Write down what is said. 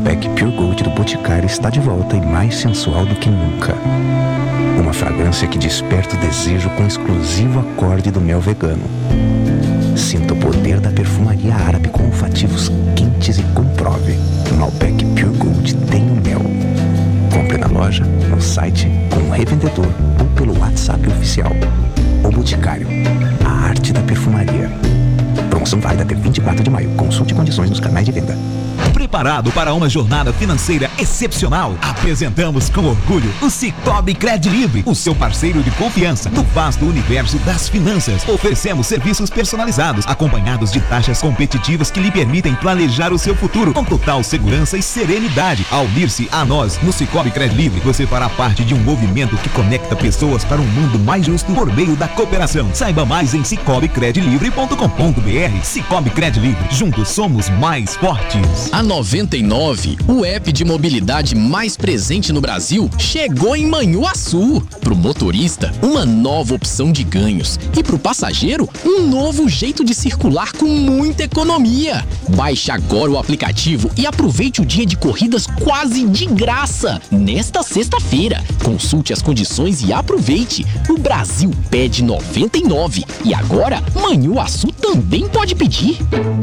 Malbec Pure Gold do Boticário está de volta e mais sensual do que nunca. Uma fragrância que desperta o desejo com o exclusivo acorde do mel vegano. Sinta o poder da perfumaria árabe com olfativos quentes e comprove. Malbec Pure Gold tem o mel. Compre na loja, no site, com um revendedor ou pelo WhatsApp oficial. O Boticário, a arte da perfumaria. Promoção válida até 24 de maio. Consulte condições nos canais de venda. Preparado para uma jornada financeira excepcional? Apresentamos com orgulho o Sicoob Credilivre, o seu parceiro de confiança no vasto universo das finanças. Oferecemos serviços personalizados, acompanhados de taxas competitivas que lhe permitem planejar o seu futuro com total segurança e serenidade. Ao unir-se a nós no Sicoob Credilivre, você fará parte de um movimento que conecta pessoas para um mundo mais justo por meio da cooperação. Saiba mais em cicoobcredilivre.com.br. Sicoob Credilivre, juntos somos mais fortes. A 99, o app de mobilidade mais presente no Brasil, chegou em Manhuaçu. Pro motorista, uma nova opção de ganhos. E pro passageiro, um novo jeito de circular com muita economia. Baixe agora o aplicativo e aproveite o dia de corridas quase de graça. Nesta sexta-feira, consulte as condições e aproveite. O Brasil pede 99 e agora Manhuaçu também pode pedir.